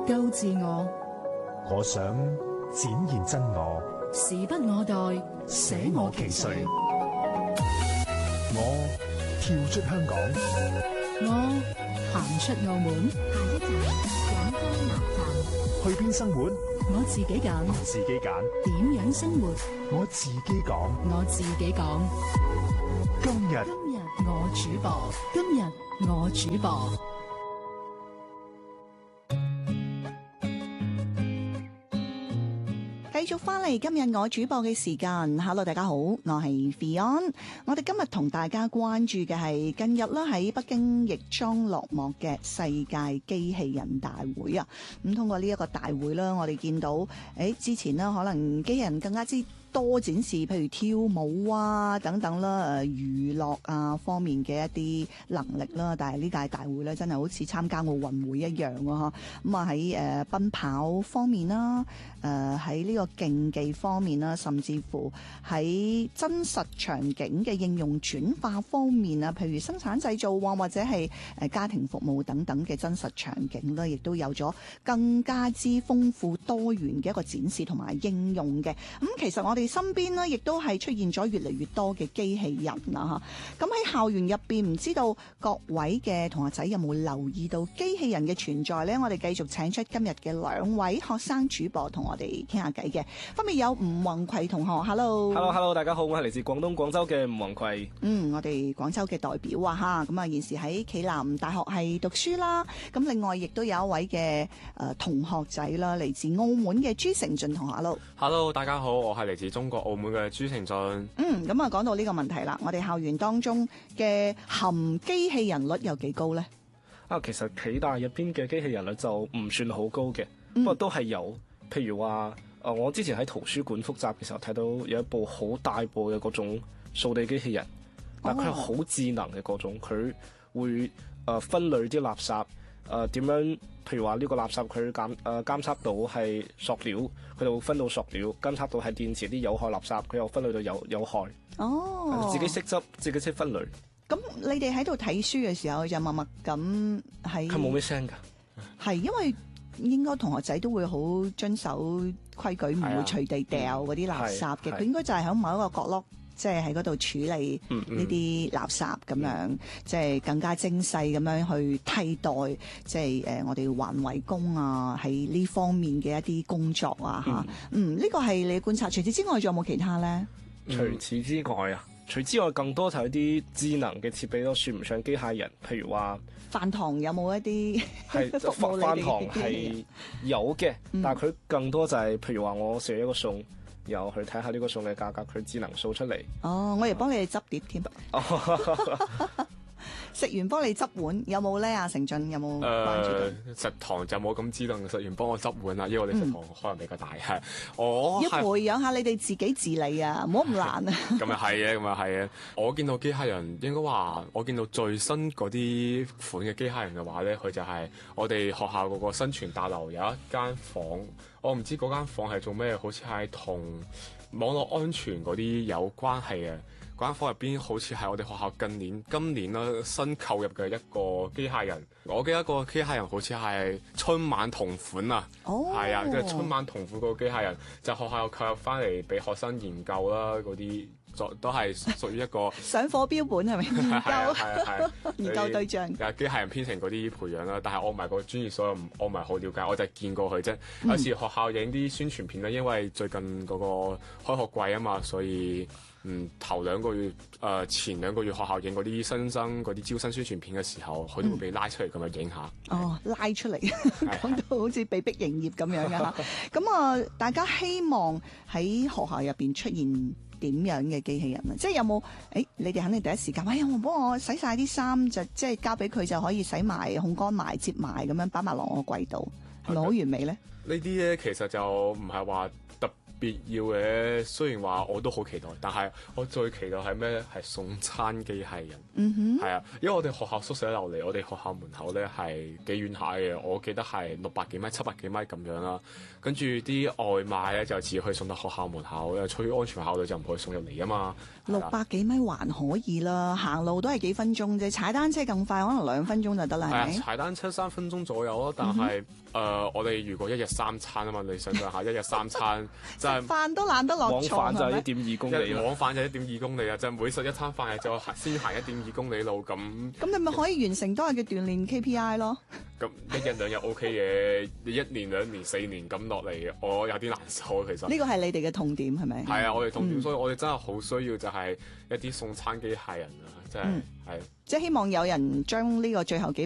鬥自我， 我想展現真我， 時不我待，捨我其誰。 我跳出香港， 我行出澳門， 下一站廣州南站。 去邊生活？ 我自己揀， 自己揀。 點樣生活？ 我自己講。 我自己講。 今日我主播，今日我主播。 繼續翻嚟今日我主播嘅時間 ，Hello 大家好，我係 Fion。我哋今日同大家關注嘅係近日啦喺北京亦莊落幕嘅世界機器人大會啊。咁通過呢一個大會啦，我哋見到之前啦可能機器人更加之多展示，譬如跳舞啊等等啦，娛樂啊方面嘅一啲能力啦。但係呢屆大會咧，真係好似參加奧運會一樣啊！咁啊喺奔跑方面啦，喺呢個競技方面啦，甚至乎喺真實場景嘅應用轉化方面啊，譬如生產製造啊，或者係家庭服務等等嘅真實場景咧，亦都有咗更加之豐富多元嘅一個展示同埋應用嘅。咁其實我哋身邊呢，亦都係出現咗越嚟越多嘅機器人啦嚇。咁喺校園入邊，唔知道各位嘅同學仔有冇留意到機器人嘅存在呢？我哋繼續請出今日嘅兩位學生主播同我哋傾下偈嘅，分別有吳宏葵同學 ，Hello， 大家好，我係嚟自廣東廣州嘅吳宏葵。 我哋廣州嘅代表啊嚇，咁啊現時喺暨南大學係讀書啦。咁另外亦都有一位嘅同學仔啦，嚟自澳門嘅朱成俊同學 ，Hello，大家好，我係嚟自中國澳門嘅朱成俊。 咁啊講到呢個問題啦，我哋校園當中嘅含機器人率有幾高呢？ 其實暨大入邊嘅機器人率就唔算好高嘅，不過都係有。譬如話，我之前喺圖書館複習嘅時候睇到有一部好大部嘅嗰種掃地機器人，但佢係好智能嘅嗰種，佢會分類啲垃圾，點樣？譬如話呢個垃圾佢監測到係塑料，佢就會分到塑料；監測到係電池啲有害垃圾，佢又分類到有害。自己識執，自己識分類。 咁你哋喺度睇書嘅時候，就默默咁喺佢冇咩聲㗎， 係因為應該同學仔都會好遵守規矩，唔會隨地掉嗰啲垃圾嘅。佢應該就係喺某一個角落，即係喺嗰度處理呢啲垃圾咁樣，即係更加精細咁樣去替代，即係我哋環衛工啊喺呢方面嘅一啲工作啊嚇。呢個係你觀察。除此之外，仲有冇其他咧？ 除此之外啊，除之外更多就係啲智能嘅設備都算唔上機械人。譬如話飯堂有冇一啲係飯堂係有嘅，但係佢更多就係譬如話我食咗一個餸，又去睇下呢個餸嘅價格，佢智能掃出嚟。 我亦幫你哋執碟添。食完幫你執碗有冇咧？阿成俊有冇關注到？ 食堂就冇咁智能，食完幫我執碗啦，因為我哋食堂可能比較大。我要培養下你哋自己自理啊，唔好咁懶啊。 咁又係嘅，咁又係嘅。我見到機械人，應該話我見到最新嗰啲款嘅機械人嘅話咧，佢就係我哋學校嗰個新傳大樓有一間房，我唔知嗰間房係做咩，好似係同網絡安全嗰啲有關係嘅。嗰間房入邊好似係我哋學校今年啦新購入嘅一個機械人，我記得個機械人好似係春晚同款啊，係啊，即係春晚同款個機械人，就學校購入翻嚟俾學生研究啦，嗰啲都係屬於一個上課標本係咪？ 係研究對象。 機械人編程嗰啲培養啦，但係我唔係個專業，所以我唔係好了解，我就係見過佢啫。有時學校影啲宣傳片啦，因為最近嗰個開學季啊嘛，所以頭2個月前2個月學校影嗰啲新生嗰啲招生宣傳片嘅時候，佢都會被拉出嚟咁樣影下。拉出嚟，講到好似被逼營業咁樣㗎。 咁大家希望喺學校入邊出現點樣嘅機器人啊？即係有冇？你哋肯定第一時間，有冇幫我洗晒啲衫，就即係交俾佢就可以洗埋、烘乾埋、摺埋咁樣擺埋落我櫃度，係咪好完美咧？ 呢啲咧其實就唔係話必要嘅。雖然話我都好期待，但係我最期待係咩咧？係送餐機械人。係啊，因為我哋學校宿舍樓離我哋學校門口咧係幾遠下嘅，我記得係600幾米、700幾米咁樣啦。跟住啲外賣咧就只可以送到學校門口，因為出於安全考慮就唔可以送入嚟啊嘛。 600幾米還可以啦，行路都係幾分鐘啫，踩單車更快，可能2分鐘就得啦，係咪？ 踩單車3分鐘左右咯，但係我哋如果一日3餐啊嘛，你想象下一日3餐，真係飯都懶得落往床返就係係 1.2公里啦。 往返就1.2公里啊！就每食一餐飯就先行1.2公里路咁。 咁你咪可以完成多日嘅鍛鍊 KPI 咯。 咁1日2日 OK 嘅，你1年2年4年咁落嚟，我有啲難受其實。 呢個係你哋嘅痛點係咪？ 係啊，我哋痛點，所以我哋真係好需要就係一啲送餐機械人啊，真係係。 即係希望有人將呢個最後幾